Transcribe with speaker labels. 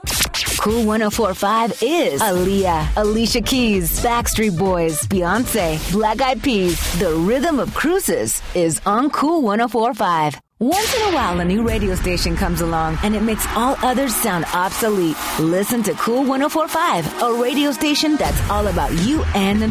Speaker 1: Cool 104.5 is Aaliyah, Alicia Keys, Backstreet Boys, Beyonce, Black Eyed Peas. The rhythm of cruises is on Cool 104.5. Once in a while, a new radio station comes along and it makes all others sound obsolete. Listen to Cool 104.5, a radio station that's all about you and the